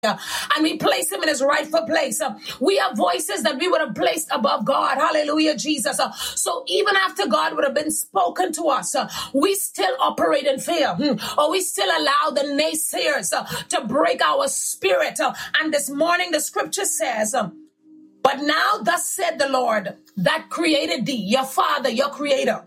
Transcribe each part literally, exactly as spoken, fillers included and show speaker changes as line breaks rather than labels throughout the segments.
and we place him in his rightful place. We have voices that we would have placed above God. Hallelujah, Jesus. So even after God would have been spoken to us, we still operate in fear, or we still allow the naysayers to break our spirit. And this morning the scripture says, but now thus said the Lord that created thee, your father, your creator,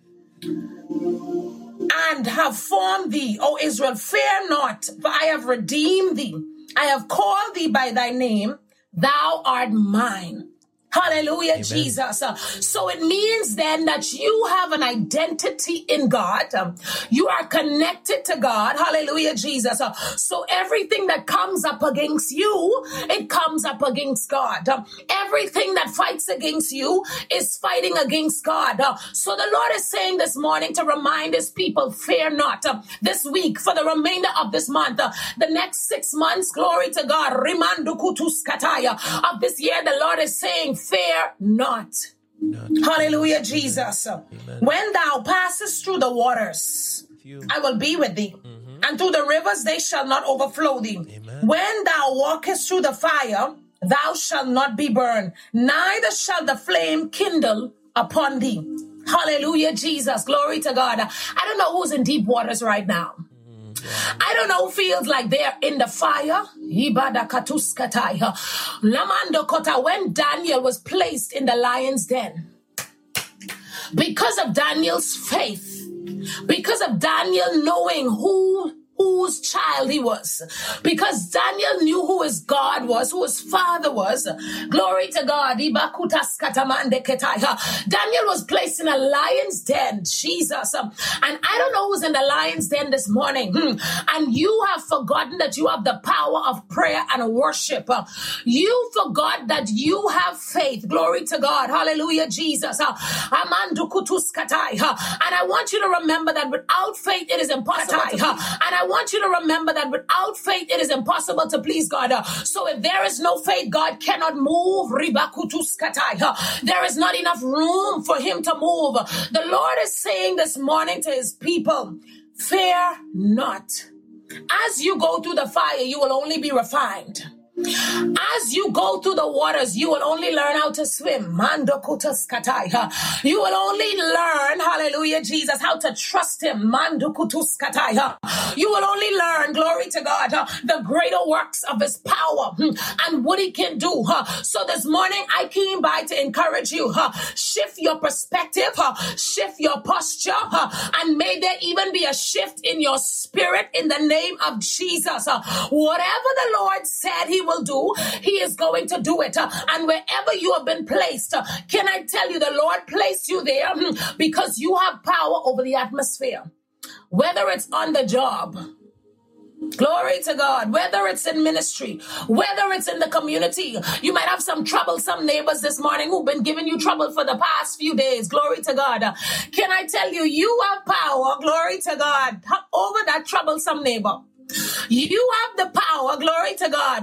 and have formed thee, O Israel, fear not, for I have redeemed thee. I have called thee by thy name. Thou art mine. Hallelujah, Amen. Jesus. Uh, so it means then that you have an identity in God. Um, you are connected to God. Hallelujah, Jesus. Uh, so everything that comes up against you, it comes up against God. Um, everything that fights against you is fighting against God. Uh, so the Lord is saying this morning to remind his people, fear not. Uh, this week, for the remainder of this month, uh, the next six months, glory to God, Rimandu kutuskataya, of this year, the Lord is saying, fear not. not. Hallelujah, Jesus. Amen. When thou passest through the waters, I will be with thee. Mm-hmm. And through the rivers, they shall not overflow thee. Amen. When thou walkest through the fire, thou shalt not be burned, neither shall the flame kindle upon thee. Hallelujah, Jesus. Glory to God. I don't know who's in deep waters right now. I don't know who feels like they're in the fire. When Daniel was placed in the lion's den, because of Daniel's faith, because of Daniel knowing who whose child he was, because Daniel knew who his God was, who his father was. Glory to God. Daniel was placed in a lion's den, Jesus. And I don't know who's in the lion's den this morning. And you have forgotten that you have the power of prayer and worship. You forgot that you have faith. Glory to God. Hallelujah, Jesus. And I want you to remember that without faith, it is impossible. And I I want you to remember that without faith, it is impossible to please God. So if there is no faith, God cannot move. There is not enough room for him to move. The Lord is saying this morning to his people, fear not. As you go through the fire, you will only be refined. As you go through the waters, you will only learn how to swim. You will only learn, hallelujah, Jesus, how to trust him. You will only learn, glory to God, the greater works of his power and what he can do. So this morning, I came by to encourage you. Shift your perspective, shift your posture, and may there even be a shift in your spirit in the name of Jesus. Whatever the Lord said he will do, he is going to do it. Uh, and wherever you have been placed, uh, can I tell you, the Lord placed you there mm, because you have power over the atmosphere. Whether it's on the job, glory to God, whether it's in ministry, whether it's in the community, you might have some troublesome neighbors this morning who've been giving you trouble for the past few days. Glory to God. Uh, can I tell you, you have power, glory to God, over that troublesome neighbor. You have the power, glory to God,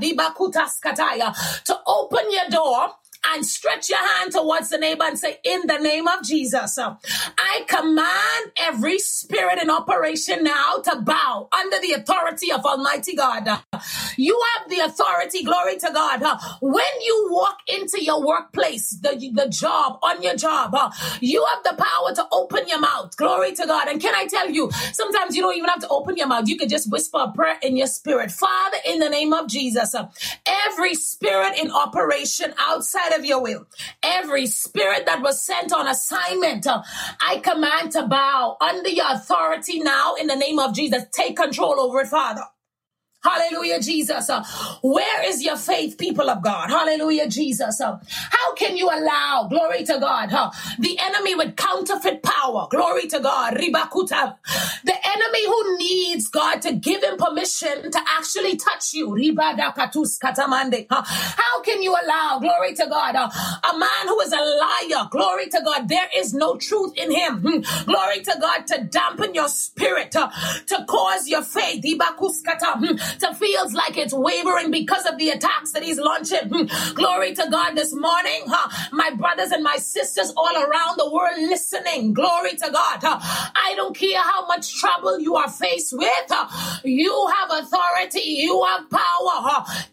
to open your door and stretch your hand towards the neighbor and say, in the name of Jesus, I command every spirit in operation now to bow under the authority of Almighty God. You have the authority, glory to God. When you walk into your workplace, the, the job, on your job, you have the power to open your mouth, glory to God. And can I tell you, sometimes you don't even have to open your mouth. You can just whisper a prayer in your spirit. Father, in the name of Jesus, every spirit in operation outside of your will, every spirit that was sent on assignment, uh, I command to bow under your authority now in the name of Jesus. Take control over it, Father. Hallelujah, Jesus. Uh, where is your faith, people of God? Hallelujah, Jesus. Uh, how can you allow, glory to God, uh, the enemy with counterfeit power, glory to God, ribakuta, the enemy who needs God to give him permission to actually touch you, ribadakatus katamande. Uh, how can you allow, glory to God, uh, a man who is a liar, glory to God, there is no truth in him, mm, glory to God, to dampen your spirit, uh, to cause your faith, ribakuskata, mm, to feels like it's wavering because of the attacks that he's launching. Hmm. Glory to God this morning. Huh? My brothers and my sisters all around the world listening. Glory to God. Huh? I don't care how much trouble trouble you are faced with, uh, you have authority, you have power. uh,